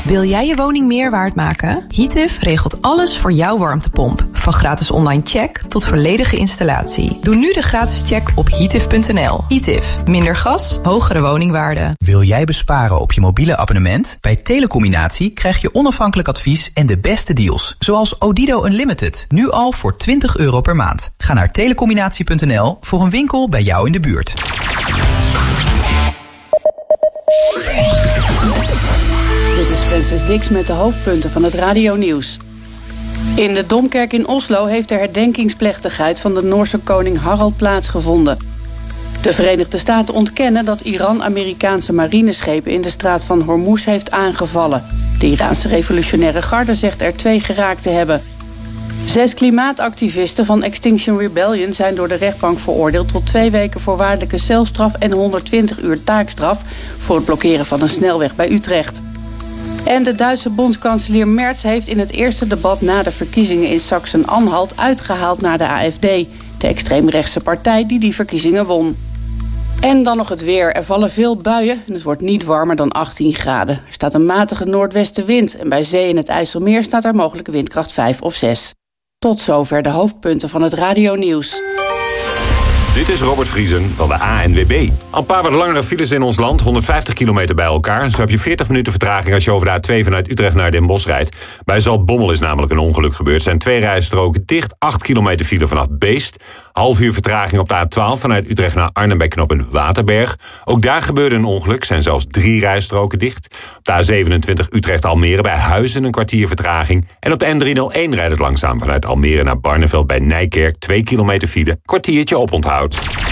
Wil jij je woning meer waard maken? Heative regelt alles voor jouw warmtepomp. Van gratis online check tot volledige installatie. Doe nu de gratis check op heative.nl. Heative. Minder gas, hogere woningwaarde. Wil jij besparen op je mobiele abonnement? Bij Telecombinatie krijg je onafhankelijk advies en de beste deals. Zoals Odido Unlimited. Nu al voor €20 per maand. Ga naar telecombinatie.nl voor een winkel bij jou in de buurt. Dit is Francis Dix met de hoofdpunten van het radionieuws. In de Domkerk in Oslo heeft de herdenkingsplechtigheid van de Noorse koning Harald plaatsgevonden. De Verenigde Staten ontkennen dat Iran Amerikaanse marineschepen in de straat van Hormuz heeft aangevallen. De Iraanse revolutionaire garde zegt er 2 geraakt te hebben. 6 klimaatactivisten van Extinction Rebellion zijn door de rechtbank veroordeeld tot 2 weken voorwaardelijke celstraf en 120 uur taakstraf voor het blokkeren van een snelweg bij Utrecht. En de Duitse bondskanselier Merz heeft in het eerste debat na de verkiezingen in Sachsen-Anhalt uitgehaald naar de AfD, de extreemrechtse partij die verkiezingen won. En dan nog het weer. Er vallen veel buien en het wordt niet warmer dan 18 graden. Er staat een matige noordwestenwind en bij zee in het IJsselmeer staat er mogelijke windkracht 5 of 6. Tot zover de hoofdpunten van het radionieuws. Dit is Robert Vriesen van de ANWB. Al een paar wat langere files in ons land, 150 kilometer bij elkaar. Zo heb je 40 minuten vertraging als je over de A2 vanuit Utrecht naar Den Bosch rijdt. Bij Zaltbommel is namelijk een ongeluk gebeurd. Er zijn 2 rijstroken dicht, 8 kilometer file vanaf Beest. Half uur vertraging op de A12 vanuit Utrecht naar Arnhem bij knooppunt Waterberg. Ook daar gebeurde een ongeluk, zijn zelfs 3 rijstroken dicht. Op de A27 Utrecht-Almere bij Huizen een kwartier vertraging. En op de N301 rijdt het langzaam vanuit Almere naar Barneveld bij Nijkerk. 2 kilometer file, kwartiertje oponthoud.